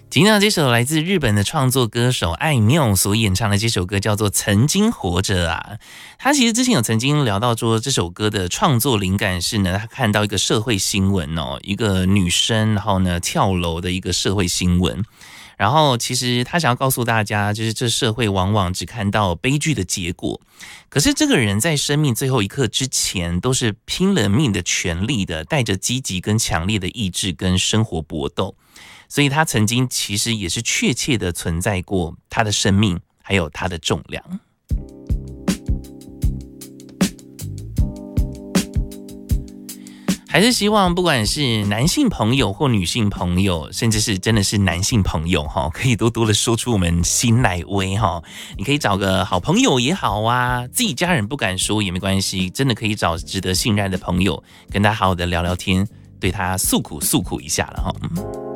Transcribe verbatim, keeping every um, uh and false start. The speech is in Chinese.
听到这首来自日本的创作歌手艾缪所演唱的这首歌叫做《曾经活着》啊。他其实之前有曾经聊到说，这首歌的创作灵感是呢，他看到一个社会新闻哦，一个女生然后呢跳楼的一个社会新闻。然后其实他想要告诉大家，就是这社会往往只看到悲剧的结果，可是这个人在生命最后一刻之前，都是拼了命的全力的，带着积极跟强烈的意志跟生活搏斗。所以他曾经其实也是确切的存在过他的生命，还有他的重量。还是希望不管是男性朋友或女性朋友，甚至是真的是男性朋友，可以多多的说出我们心来威。你可以找个好朋友也好啊，自己家人不敢说也没关系，真的可以找值得信赖的朋友，跟他好好的聊聊天，对他诉苦诉苦一下了。